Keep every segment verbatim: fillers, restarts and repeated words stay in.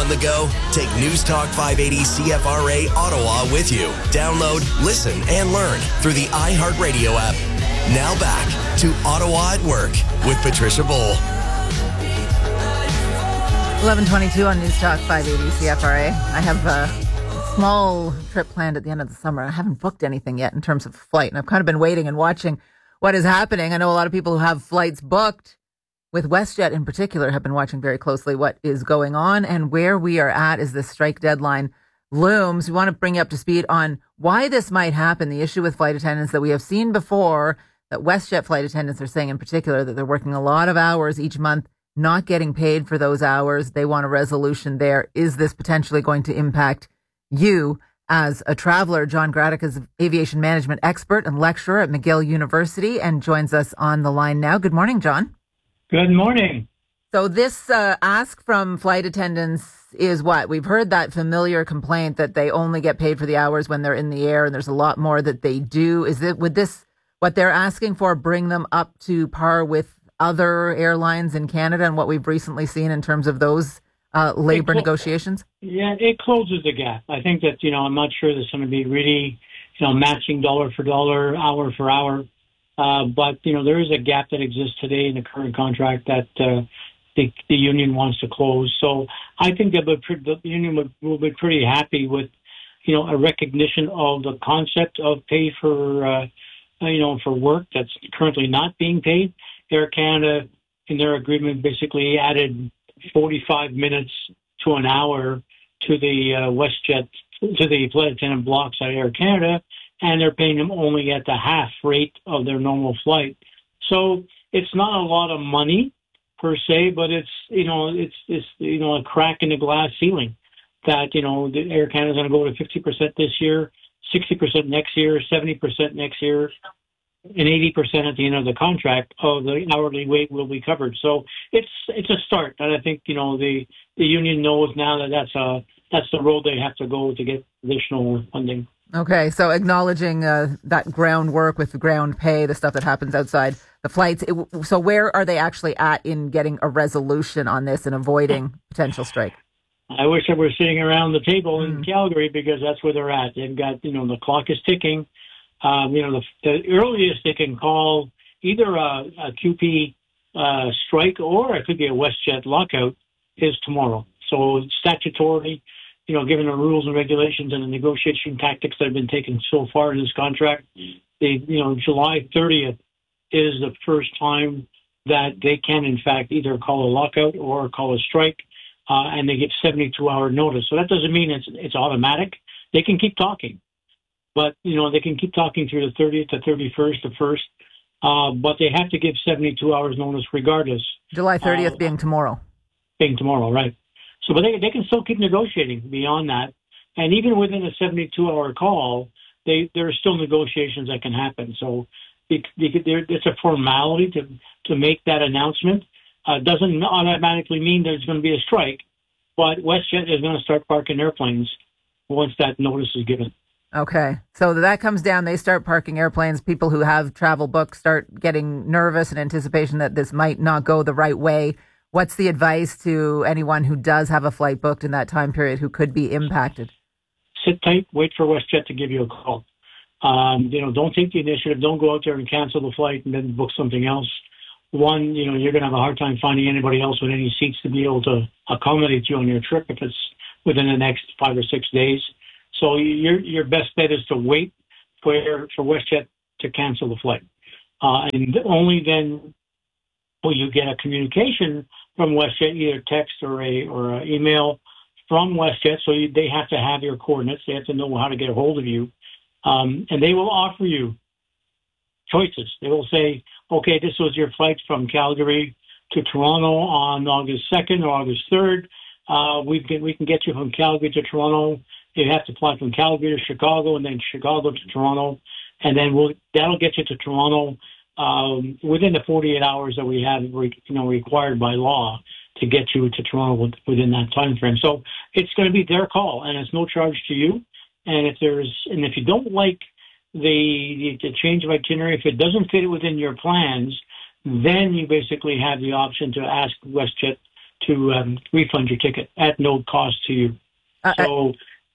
on the go? Take News Talk five eighty C F R A Ottawa with you. Download, listen, and learn through the iHeartRadio app. Now back to Ottawa at Work with Patricia Bowl. eleven twenty-two on News Talk five eighty C F R A. I have a small trip planned at the end of the summer. I haven't booked anything yet in terms of flight, and I've kind of been waiting and watching what is happening. I know a lot of people who have flights booked with WestJet in particular have been watching very closely what is going on and where we are at as this strike deadline looms. We want to bring you up to speed on why this might happen, the issue with flight attendants that we have seen before, that WestJet flight attendants are saying in particular that they're working a lot of hours each month, not getting paid for those hours. They want a resolution there. Is this potentially going to impact you as a traveler? John Graddick is an aviation management expert and lecturer at McGill University and joins us on the line now. Good morning, John. Good morning. So this uh, ask from flight attendants is what? We've heard that familiar complaint that they only get paid for the hours when they're in the air, and there's a lot more that they do. Is it, would this, what they're asking for, bring them up to par with other airlines in Canada and what we've recently seen in terms of those uh, labor clo- negotiations? Yeah, it closes the gap. I think that, you know, I'm not sure there's going to be really, you know, matching dollar for dollar, hour for hour. Uh, but, you know, there is a gap that exists today in the current contract that uh, the, the union wants to close. So I think that the union would, will be pretty happy with, you know, a recognition of the concept of pay for, uh, you know, for work that's currently not being paid. Air Canada, in their agreement, basically added forty-five minutes to an hour to the uh, WestJet, to the flight attendant blocks at Air Canada, and they're paying them only at the half rate of their normal flight. So it's not a lot of money per se, but it's, you know, it's, it's, you know, a crack in the glass ceiling that, you know, the Air Canada is going to go to fifty percent this year, sixty percent next year, seventy percent next year, and eighty percent at the end of the contract of the hourly rate will be covered. So it's it's a start, and I think, you know, the the union knows now that that's a that's the road they have to go to get additional funding. Okay, so acknowledging uh, that groundwork with the ground pay, the stuff that happens outside the flights. It, so where are they actually at in getting a resolution on this and avoiding potential strike? I wish I were sitting around the table in mm. Calgary, because that's where they're at. They've got, you know, the clock is ticking. Um, you know, the, the earliest they can call either a, a Q P uh, strike or it could be a WestJet lockout is tomorrow. So statutorily, you know, given the rules and regulations and the negotiation tactics that have been taken so far in this contract, they, you know, July thirtieth is the first time that they can, in fact, either call a lockout or call a strike, uh, and they get seventy-two hour notice. So that doesn't mean it's it's automatic. They can keep talking. But, you know, they can keep talking through the thirtieth, the thirty-first, the first, uh, but they have to give seventy-two hours notice regardless. July thirtieth uh, being tomorrow. Being tomorrow, right. So, but they they can still keep negotiating beyond that. And even within a seventy-two hour call, they there are still negotiations that can happen. So it, it's a formality to, to make that announcement. Uh, doesn't automatically mean there's going to be a strike, but WestJet is going to start parking airplanes once that notice is given. Okay. So that comes down, they start parking airplanes. People who have travel books start getting nervous in anticipation that this might not go the right way. What's the advice to anyone who does have a flight booked in that time period who could be impacted? Sit tight, wait for WestJet to give you a call. Um, you know, don't take the initiative. Don't go out there and cancel the flight and then book something else. One, you know, you're going to have a hard time finding anybody else with any seats to be able to accommodate you on your trip if it's within the next five or six days. So your your best bet is to wait for for WestJet to cancel the flight, uh, and only then will you get a communication from WestJet, either text or a or an email from WestJet. So you, they have to have your coordinates. They have to know how to get a hold of you, um, and they will offer you choices. They will say, okay, this was your flight from Calgary to Toronto on August second or August third. Uh, we can we can get you from Calgary to Toronto. You have to fly from Calgary to Chicago and then Chicago to Toronto. And then we'll, that'll get you to Toronto um, within the forty-eight hours that we have, you know, required by law to get you to Toronto within that time frame. So it's going to be their call, and it's no charge to you. And if there's, and if you don't like the, the change of itinerary, if it doesn't fit within your plans, then you basically have the option to ask WestJet to um, refund your ticket at no cost to you. Uh, so. Uh,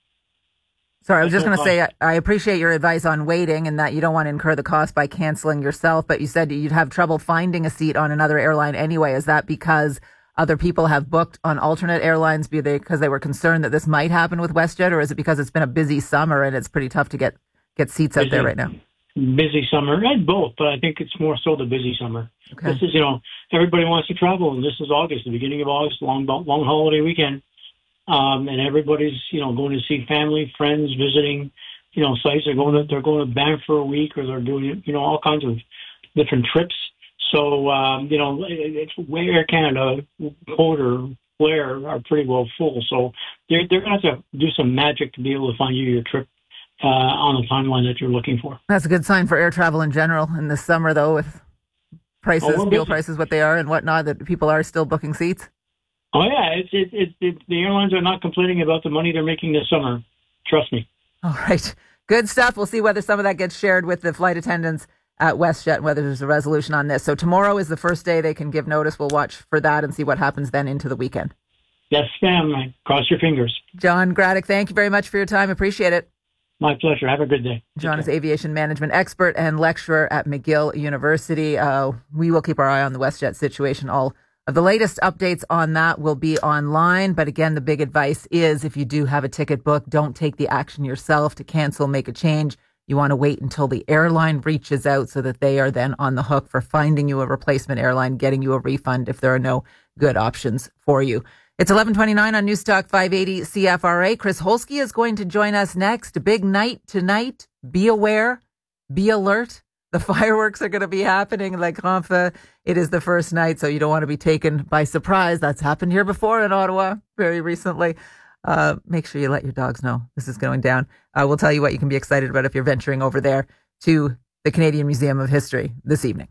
Sorry, I was just going to say, I appreciate your advice on waiting and that you don't want to incur the cost by canceling yourself, but you said you'd have trouble finding a seat on another airline anyway. Is that because other people have booked on alternate airlines, be they because they were concerned that this might happen with WestJet, or is it because it's been a busy summer and it's pretty tough to get, get seats out busy, there right now? Busy summer, and both, but I think it's more so the busy summer. Okay. This is, you know, everybody wants to travel, and this is August, the beginning of August, long, long holiday weekend. Um, and everybody's, you know, going to see family, friends, visiting, you know, sites. They're going to, they're going to Banff for a week, or they're doing, you know, all kinds of different trips. So, um, you know, it's Air Canada, Porter, Blair are pretty well full. So they're, they're going to have to do some magic to be able to find you your trip uh, on the timeline that you're looking for. That's a good sign for air travel in general in this summer, though, with prices, oh, fuel prices, what they are and whatnot, that people are still booking seats. Oh, yeah. It's, it, it, it, the airlines are not complaining about the money they're making this summer. Trust me. All right. Good stuff. We'll see whether some of that gets shared with the flight attendants at WestJet and whether there's a resolution on this. So tomorrow is the first day they can give notice. We'll watch for that and see what happens then into the weekend. Yes, ma'am. Cross your fingers. John Graddick, thank you very much for your time. Appreciate it. My pleasure. Have a good day. John is aviation management expert and lecturer at McGill University. Uh, we will keep our eye on the WestJet situation. All of the latest updates on that will be online. But again, the big advice is if you do have a ticket booked, don't take the action yourself to cancel, make a change. You want to wait until the airline reaches out so that they are then on the hook for finding you a replacement airline, getting you a refund if there are no good options for you. It's eleven twenty-nine on Newstalk five eighty C F R A. Chris Holsky is going to join us next. A big night tonight. Be aware. Be alert. The fireworks are going to be happening in La Grande. It is the first night, so you don't want to be taken by surprise. That's happened here before in Ottawa very recently. Uh, make sure you let your dogs know this is going down. Uh, we'll tell you what you can be excited about if you're venturing over there to the Canadian Museum of History this evening.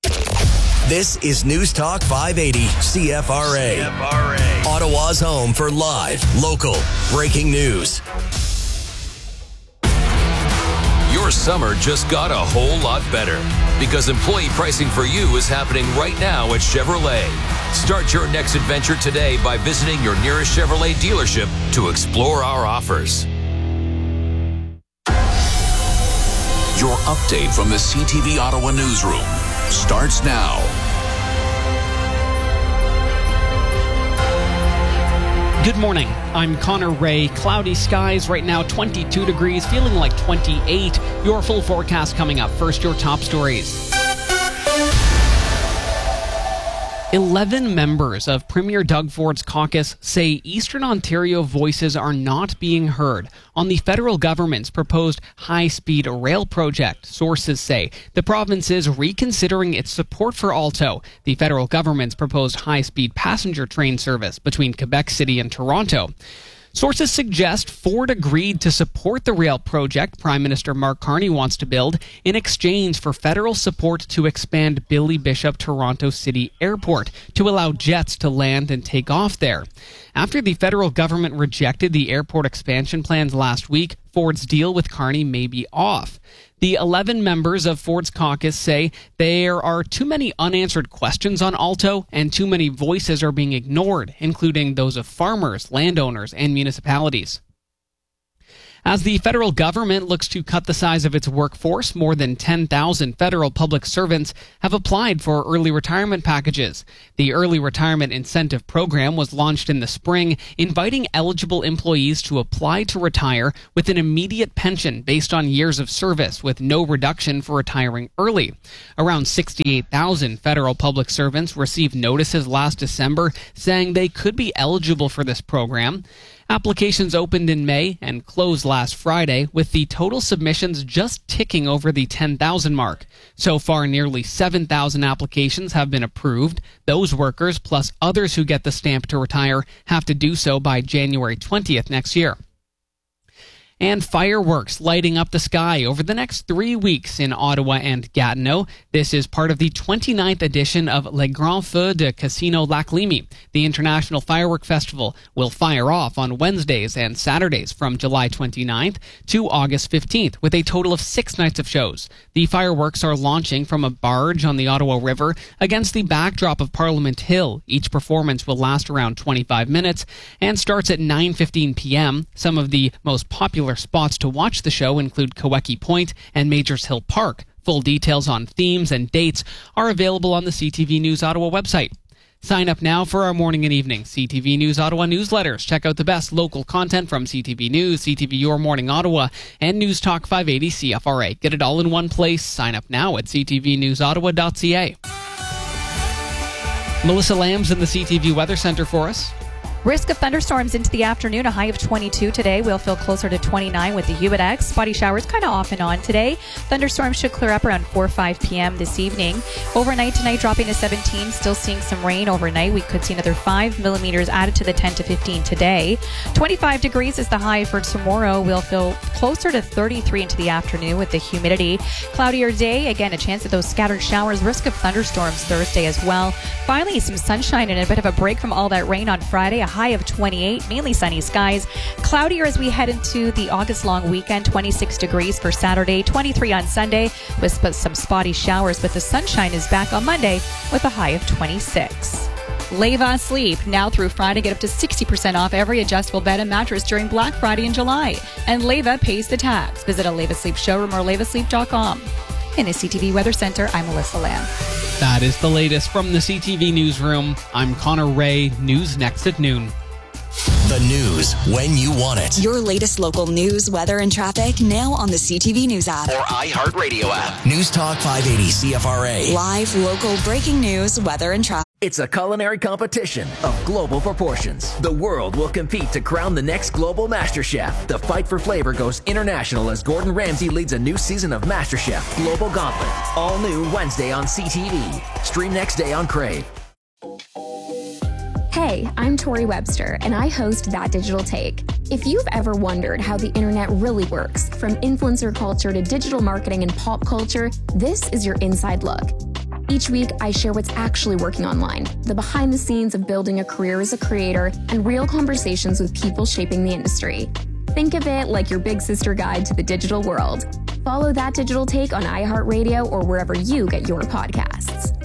This is News Talk five eighty C F R A. C F R A. Ottawa's home for live, local, breaking news. Your summer just got a whole lot better because employee pricing for you is happening right now at Chevrolet. Start your next adventure today by visiting your nearest Chevrolet dealership to explore our offers. Your update from the C T V Ottawa newsroom starts now. Good morning. I'm Connor Ray. Cloudy skies right now, twenty-two degrees, feeling like twenty-eight. Your full forecast coming up. First, your top stories. Eleven members of Premier Doug Ford's caucus say Eastern Ontario voices are not being heard on the federal government's proposed high-speed rail project. Sources say the province is reconsidering its support for Alto, the federal government's proposed high-speed passenger train service between Quebec City and Toronto. Sources suggest Ford agreed to support the rail project Prime Minister Mark Carney wants to build in exchange for federal support to expand Billy Bishop Toronto City Airport to allow jets to land and take off there. After the federal government rejected the airport expansion plans last week, Ford's deal with Carney may be off. The eleven members of Ford's caucus say there are too many unanswered questions on Alto and too many voices are being ignored, including those of farmers, landowners, and municipalities. As the federal government looks to cut the size of its workforce, more than ten thousand federal public servants have applied for early retirement packages. The Early Retirement Incentive Program was launched in the spring, inviting eligible employees to apply to retire with an immediate pension based on years of service, with no reduction for retiring early. Around sixty-eight thousand federal public servants received notices last December saying they could be eligible for this program. Applications opened in May and closed last Friday, with the total submissions just ticking over the ten thousand mark. So far, nearly seven thousand applications have been approved. Those workers, plus others who get the stamp to retire, have to do so by January twentieth next year. And fireworks lighting up the sky over the next three weeks in Ottawa and Gatineau. This is part of the twenty-ninth edition of Le Grand Feu de Casino Lac Limy. The International Firework Festival will fire off on Wednesdays and Saturdays from July twenty-ninth to August fifteenth, with a total of six nights of shows. The fireworks are launching from a barge on the Ottawa River against the backdrop of Parliament Hill. Each performance will last around twenty-five minutes and starts at nine fifteen p.m. Some of the most popular spots to watch the show include Kaweki Point and Majors Hill Park. Full details on themes and dates are available on the C T V News Ottawa website. Sign up now for our morning and evening C T V News Ottawa newsletters. Check out the best local content from C T V News, C T V Your Morning Ottawa, and News Talk five eighty C F R A. Get it all in one place. Sign up now at c t v news ottawa dot c a. Melissa Lamb's in the C T V Weather Center for us. Risk of thunderstorms into the afternoon, a high of twenty-two today. We'll feel closer to twenty-nine with the Humidex. Spotty showers kind of off and on today. Thunderstorms should clear up around four or five p.m. this evening. Overnight tonight dropping to seventeen. Still seeing some rain overnight. We could see another five millimeters added to the ten to fifteen today. twenty-five degrees is the high for tomorrow. We'll feel closer to thirty-three into the afternoon with the humidity. Cloudier day. Again, a chance of those scattered showers. Risk of thunderstorms Thursday as well. Finally, some sunshine and a bit of a break from all that rain on Friday. A high of twenty-eight, mainly sunny skies. Cloudier as we head into the August long weekend. twenty-six degrees for Saturday, twenty-three on Sunday with some spotty showers, but the sunshine is back on Monday with a high of twenty-six. Leva Sleep, now through Friday, get up to sixty percent off every adjustable bed and mattress during Black Friday in July. And Leva pays the tax. Visit a Leva Sleep showroom or leva sleep dot com. In the C T V Weather Center, I'm Melissa Lamb. That is the latest from the C T V Newsroom. I'm Connor Ray. News next at noon. The news when you want it. Your latest local news, weather, and traffic now on the C T V News app. Or iHeartRadio app. News Talk five eighty C F R A. Live, local, breaking news, weather, and traffic. It's a culinary competition of global proportions. The world will compete to crown the next global Master Chef. The fight for flavor goes international as Gordon Ramsay leads a new season of Master Chef Global Gauntlet. All new Wednesday on C T V. Stream next day on Crave. Hey, I'm Tori Webster, and I host That Digital Take. If you've ever wondered how the internet really works, from influencer culture to digital marketing and pop culture, this is your inside look. Each week, I share what's actually working online, the behind the scenes of building a career as a creator, and real conversations with people shaping the industry. Think of it like your big sister guide to the digital world. Follow That Digital Take on iHeartRadio or wherever you get your podcasts.